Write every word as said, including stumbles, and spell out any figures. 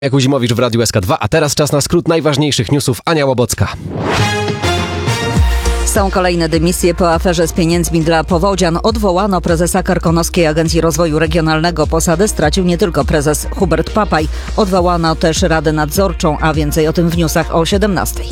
Kuzimowicz w Radiu S K dwa, a teraz czas na skrót najważniejszych newsów. Ania Łobocka. Są kolejne dymisje po aferze z pieniędzmi dla powodzian. Odwołano prezesa Karkonoskiej Agencji Rozwoju Regionalnego. Posadę stracił nie tylko prezes Hubert Papaj. Odwołano też Radę Nadzorczą, a więcej o tym w newsach o siedemnastej.